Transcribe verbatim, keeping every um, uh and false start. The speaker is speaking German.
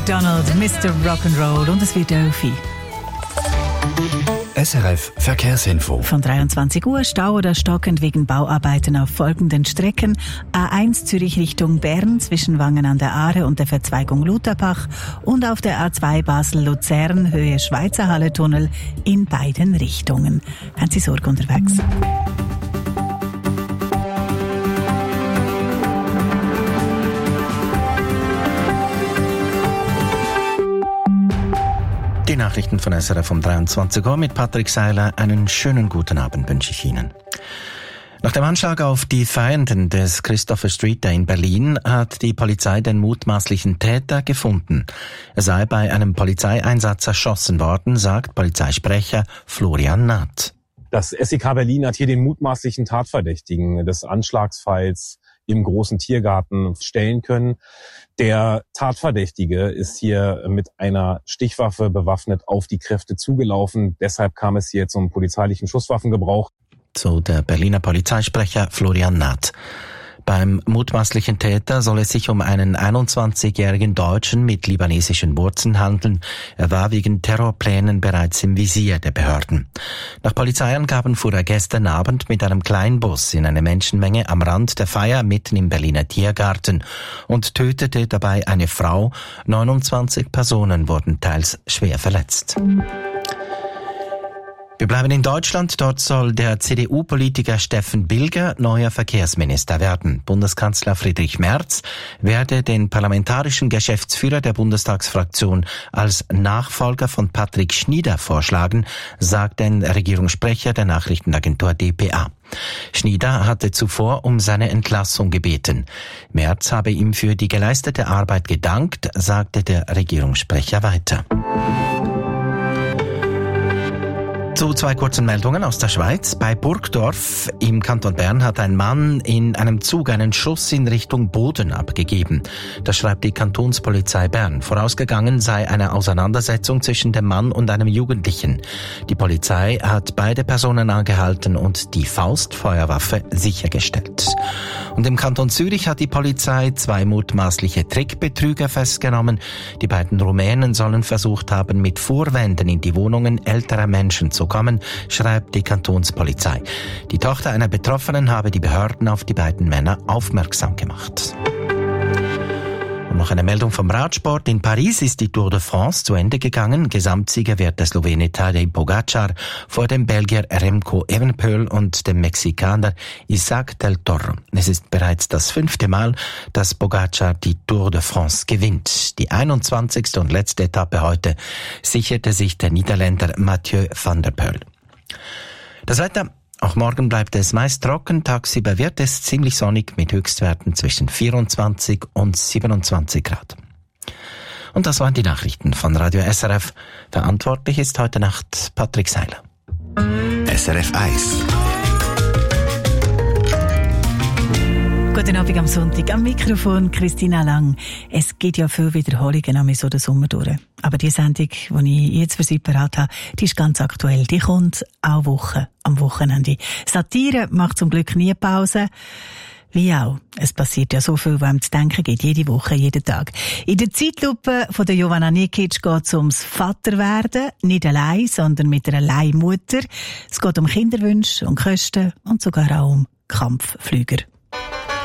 McDonald, Mister Rock'n'Roll und es wird Elfi. S R F Verkehrsinfo. Von dreiundzwanzig Uhr Stau oder stockend wegen Bauarbeiten auf folgenden Strecken. A eins Zürich Richtung Bern zwischen Wangen an der Aare und der Verzweigung Lutherbach und auf der A zwei Basel-Luzern Höhe Schweizer Halle-Tunnel in beiden Richtungen. Haben Sie Sorge unterwegs? Die Nachrichten von S R F um dreiundzwanzig Uhr mit Patrick Seiler. Einen schönen guten Abend wünsche ich Ihnen. Nach dem Anschlag auf die Feiernden des Christopher Street Day in Berlin hat die Polizei den mutmaßlichen Täter gefunden. Er sei bei einem Polizeieinsatz erschossen worden, sagt Polizeisprecher Florian Naht. Das S E K Berlin hat hier den mutmaßlichen Tatverdächtigen des Anschlagsfalls im großen Tiergarten stellen können. Der Tatverdächtige ist hier mit einer Stichwaffe bewaffnet auf die Kräfte zugelaufen. Deshalb kam es hier zum polizeilichen Schusswaffengebrauch. So der Berliner Polizeisprecher Florian Naht. Beim mutmaßlichen Täter soll es sich um einen einundzwanzigjährigen Deutschen mit libanesischen Wurzeln handeln. Er war wegen Terrorplänen bereits im Visier der Behörden. Nach Polizeiangaben fuhr er gestern Abend mit einem Kleinbus in eine Menschenmenge am Rand der Feier mitten im Berliner Tiergarten und tötete dabei eine Frau. neunundzwanzig Personen wurden teils schwer verletzt. Wir bleiben in Deutschland. Dort soll der C D U-Politiker Steffen Bilger neuer Verkehrsminister werden. Bundeskanzler Friedrich Merz werde den parlamentarischen Geschäftsführer der Bundestagsfraktion als Nachfolger von Patrick Schnieder vorschlagen, sagt ein Regierungssprecher der Nachrichtenagentur D P A. Schnieder hatte zuvor um seine Entlassung gebeten. Merz habe ihm für die geleistete Arbeit gedankt, sagte der Regierungssprecher weiter. Zu zwei kurzen Meldungen aus der Schweiz. Bei Burgdorf im Kanton Bern hat ein Mann in einem Zug einen Schuss in Richtung Boden abgegeben. Das schreibt die Kantonspolizei Bern. Vorausgegangen sei eine Auseinandersetzung zwischen dem Mann und einem Jugendlichen. Die Polizei hat beide Personen angehalten und die Faustfeuerwaffe sichergestellt. Und im Kanton Zürich hat die Polizei zwei mutmaßliche Trickbetrüger festgenommen. Die beiden Rumänen sollen versucht haben, mit Vorwänden in die Wohnungen älterer Menschen zu kommen, schreibt die Kantonspolizei. Die Tochter einer Betroffenen habe die Behörden auf die beiden Männer aufmerksam gemacht. Und noch eine Meldung vom Radsport. In Paris ist die Tour de France zu Ende gegangen. Gesamtsieger wird der Slowene Tadej Pogacar vor dem Belgier Remco Evenepoel und dem Mexikaner Isaac del Toro. Es ist bereits das fünfte Mal, dass Pogacar die Tour de France gewinnt. Die einundzwanzigste und letzte Etappe heute sicherte sich der Niederländer Mathieu van der Poel. Das Wetter. Auch morgen bleibt es meist trocken, tagsüber wird es ziemlich sonnig mit Höchstwerten zwischen vierundzwanzig und siebenundzwanzig Grad. Und das waren die Nachrichten von Radio S R F. Verantwortlich ist heute Nacht Patrick Seiler. S R F eins. Guten Abend am Sonntag. Am Mikrofon Christina Lang. Es gibt ja viele Wiederholungen am so den Sommer durch. Aber die Sendung, die ich jetzt für Sie parat habe, die ist ganz aktuell. Die kommt auch Woche am Wochenende. Satire macht zum Glück nie Pause. Wie auch. Es passiert ja so viel, was einem zu denken gibt, jede Woche, jeden Tag. In der Zeitlupe von der Jovana Nikic geht es ums Vaterwerden. Nicht allein, sondern mit einer Leihmutter. Es geht um Kinderwünsche, um Kosten und sogar auch um Kampfflüger.